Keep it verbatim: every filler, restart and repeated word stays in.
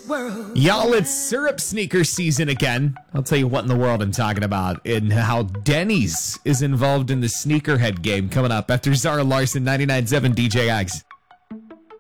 world. Y'all, it's syrup sneaker season again. I'll tell you what in the world I'm talking about and how Denny's is involved in the sneakerhead game coming up after Zara Larson, ninety-nine point seven D J X.